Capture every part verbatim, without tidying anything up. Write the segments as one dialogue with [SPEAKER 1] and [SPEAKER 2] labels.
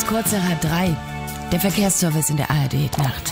[SPEAKER 1] ist kurz nach halb drei. Der Verkehrsservice in der A R D-Nacht.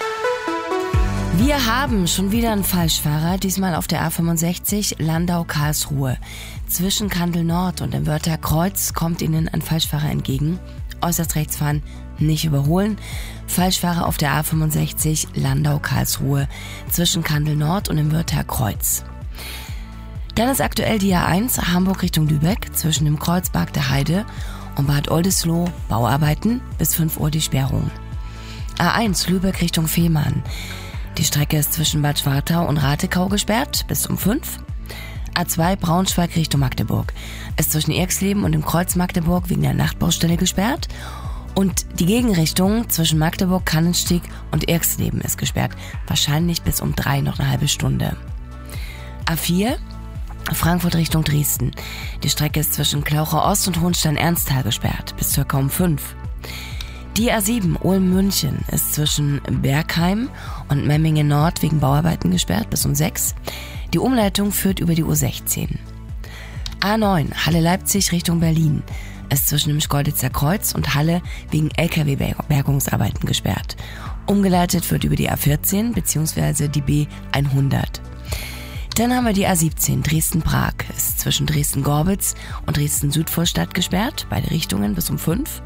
[SPEAKER 1] Wir haben schon wieder einen Falschfahrer, diesmal auf der A fünfundsechzig Landau-Karlsruhe. Zwischen Kandel Nord und dem Wörther Kreuz kommt Ihnen ein Falschfahrer entgegen. Äußerst rechts fahren, nicht überholen. Falschfahrer auf der A fünfundsechzig Landau-Karlsruhe zwischen Kandel Nord und dem Wörther Kreuz. Dann ist aktuell die A eins Hamburg Richtung Lübeck zwischen dem Kreuzberg der Heide und Bad Oldesloe Bauarbeiten bis fünf Uhr die Sperrung. A eins Lübeck Richtung Fehmarn. Die Strecke ist zwischen Bad Schwartau und Ratekau gesperrt bis um fünf. A zwei Braunschweig Richtung Magdeburg ist zwischen Erxleben und dem Kreuz Magdeburg wegen der Nachtbaustelle gesperrt. Und die Gegenrichtung zwischen Magdeburg, Kannenstieg und Erxleben ist gesperrt. Wahrscheinlich bis um drei noch eine halbe Stunde. A vier Frankfurt Richtung Dresden. Die Strecke ist zwischen Klaucher Ost und Hohenstein-Ernsthal gesperrt bis circa um fünf. Die A sieben Ulm-München ist zwischen Bergheim und Memmingen Nord wegen Bauarbeiten gesperrt bis um sechs. Die Umleitung führt über die U sechzehn. A neun Halle-Leipzig Richtung Berlin ist zwischen dem Schkeuditzer Kreuz und Halle wegen L K W-Bergungsarbeiten gesperrt. Umgeleitet wird über die A vierzehn bzw. die B hundert. Dann haben wir die A siebzehn Dresden-Prag ist zwischen Dresden-Gorbitz und Dresden-Südvorstadt gesperrt, beide Richtungen bis um fünf.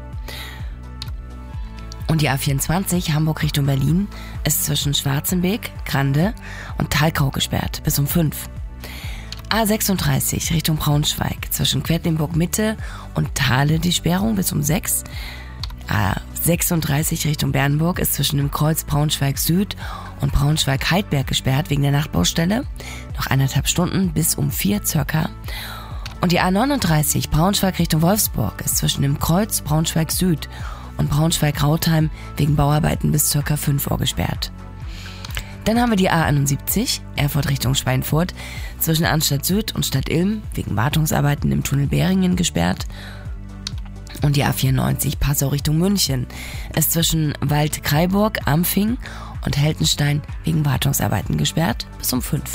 [SPEAKER 1] Und die A vierundzwanzig Hamburg Richtung Berlin ist zwischen Schwarzenbeek, Grande und Thalkau gesperrt bis um fünf. A sechsunddreißig Richtung Braunschweig zwischen Quedlinburg Mitte und Thale die Sperrung bis um sechs. A sechsunddreißig Richtung Bernburg ist zwischen dem Kreuz Braunschweig Süd und Braunschweig Heidberg gesperrt wegen der Nachtbaustelle. Noch eineinhalb Stunden bis um vier circa. Und die A neununddreißig Braunschweig Richtung Wolfsburg ist zwischen dem Kreuz Braunschweig Süd und Braunschweig-Rautheim wegen Bauarbeiten bis circa fünf Uhr gesperrt. Dann haben wir die A einundsiebzig, Erfurt Richtung Schweinfurt, zwischen Anstadt Süd und Stadt Ilm wegen Wartungsarbeiten im Tunnel Beringen gesperrt. Und die A vierundneunzig Passau Richtung München ist zwischen Wald-Kraiburg, Ampfing und Heldenstein wegen Wartungsarbeiten gesperrt bis um fünf.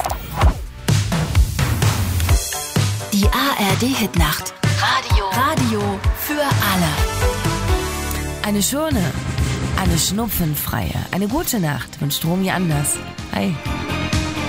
[SPEAKER 2] Die A R D-Hitnacht. Radio. Radio für alle.
[SPEAKER 1] Eine schöne, eine schnupfenfreie, eine gute Nacht wünscht Romy Anders. Hi.